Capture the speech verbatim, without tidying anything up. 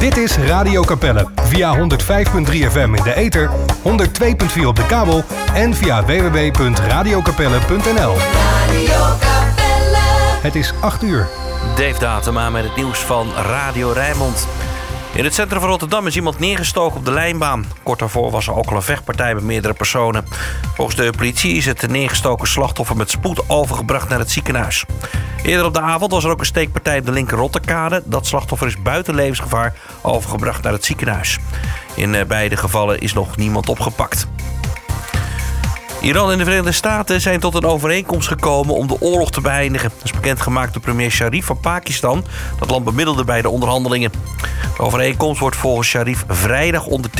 Dit is Radio Capelle. Via honderd vijf komma drie F M in de ether, honderd twee komma vier op de kabel en via w w w punt radio capelle punt n l. Radio Capelle. Het is acht uur. Dave Datema met het nieuws van Radio Rijnmond. In het centrum van Rotterdam is iemand neergestoken op de lijnbaan. Kort daarvoor was er ook al een vechtpartij met meerdere personen. Volgens de politie is het neergestoken slachtoffer met spoed overgebracht naar het ziekenhuis. Eerder op de avond was er ook een steekpartij op de linker Rotterkade. Dat slachtoffer is buiten levensgevaar overgebracht naar het ziekenhuis. In beide gevallen is nog niemand opgepakt. Iran en de Verenigde Staten zijn tot een overeenkomst gekomen om de oorlog te beëindigen. Dat is bekendgemaakt door premier Sharif van Pakistan. Dat land bemiddelde bij de onderhandelingen. De overeenkomst wordt volgens Sharif vrijdag ondertekend.